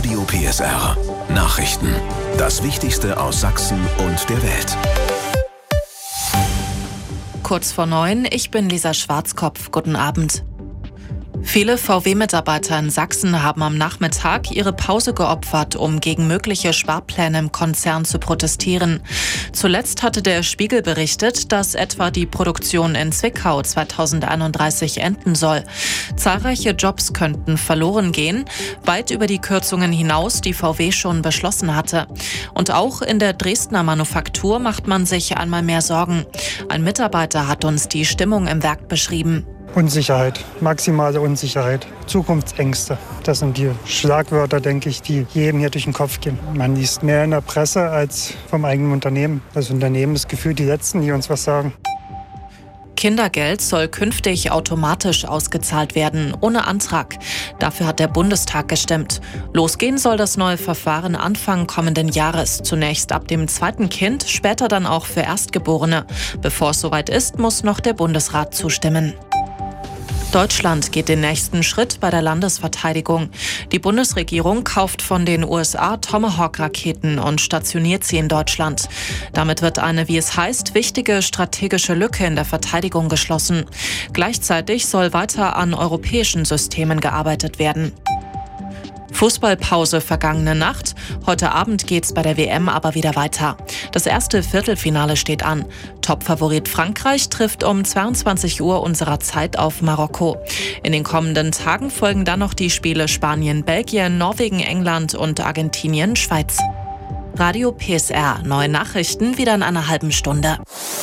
Radio PSR. Nachrichten. Das Wichtigste aus Sachsen und der Welt. Kurz vor 9, ich bin Lisa Schwarzkopf. Guten Abend. Viele VW-Mitarbeiter in Sachsen haben am Nachmittag ihre Pause geopfert, um gegen mögliche Sparpläne im Konzern zu protestieren. Zuletzt hatte der Spiegel berichtet, dass etwa die Produktion in Zwickau 2031 enden soll. Zahlreiche Jobs könnten verloren gehen, weit über die Kürzungen hinaus, die VW schon beschlossen hatte. Und auch in der Dresdner Manufaktur macht man sich einmal mehr Sorgen. Ein Mitarbeiter hat uns die Stimmung im Werk beschrieben. Unsicherheit, maximale Unsicherheit, Zukunftsängste. Das sind die Schlagwörter, denke ich, die jedem hier durch den Kopf gehen. Man liest mehr in der Presse als vom eigenen Unternehmen. Das Unternehmen ist gefühlt die Letzten, die uns was sagen. Kindergeld soll künftig automatisch ausgezahlt werden, ohne Antrag. Dafür hat der Bundestag gestimmt. Losgehen soll das neue Verfahren Anfang kommenden Jahres. Zunächst ab dem zweiten Kind, später dann auch für Erstgeborene. Bevor es soweit ist, muss noch der Bundesrat zustimmen. Deutschland geht den nächsten Schritt bei der Landesverteidigung. Die Bundesregierung kauft von den USA Tomahawk-Raketen und stationiert sie in Deutschland. Damit wird eine, wie es heißt, wichtige strategische Lücke in der Verteidigung geschlossen. Gleichzeitig soll weiter an europäischen Systemen gearbeitet werden. Fußballpause vergangene Nacht. Heute Abend geht's bei der WM aber wieder weiter. Das erste Viertelfinale steht an. Topfavorit Frankreich trifft um 22 Uhr unserer Zeit auf Marokko. In den kommenden Tagen folgen dann noch die Spiele Spanien, Belgien, Norwegen, England und Argentinien, Schweiz. Radio PSR. Neue Nachrichten wieder in einer halben Stunde.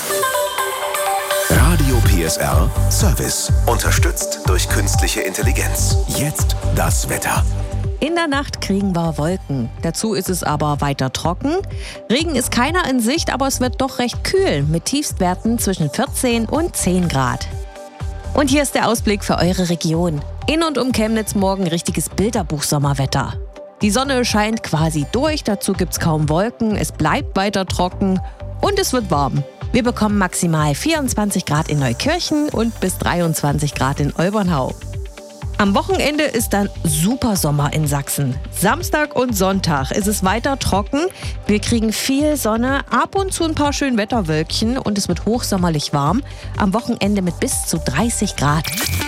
Radio PSR Service. Unterstützt durch künstliche Intelligenz. Jetzt das Wetter. In der Nacht kriegen wir Wolken. Dazu ist es aber weiter trocken. Regen ist keiner in Sicht, aber es wird doch recht kühl mit Tiefstwerten zwischen 14 und 10 Grad. Und hier ist der Ausblick für eure Region. In und um Chemnitz morgen richtiges Bilderbuch-Sommerwetter. Die Sonne scheint quasi durch, dazu gibt's kaum Wolken, es bleibt weiter trocken und es wird warm. Wir bekommen maximal 24 Grad in Neukirchen und bis 23 Grad in Olbernhau. Am Wochenende ist dann super Sommer in Sachsen. Samstag und Sonntag ist es weiter trocken. Wir kriegen viel Sonne, ab und zu ein paar Schönwetterwölkchen und es wird hochsommerlich warm. Am Wochenende mit bis zu 30 Grad.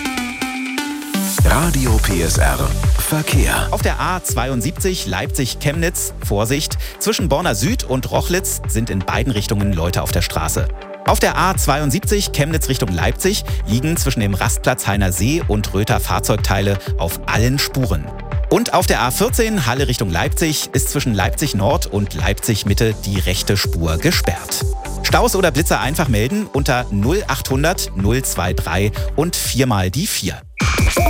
Radio PSR Verkehr. Auf der A72 Leipzig-Chemnitz, Vorsicht, zwischen Borna Süd und Rochlitz sind in beiden Richtungen Leute auf der Straße. Auf der A72 Chemnitz Richtung Leipzig liegen zwischen dem Rastplatz Heiner See und Röther Fahrzeugteile auf allen Spuren. Und auf der A14 Halle Richtung Leipzig ist zwischen Leipzig Nord und Leipzig Mitte die rechte Spur gesperrt. Staus oder Blitzer einfach melden unter 0800 023 und 4 mal die 4.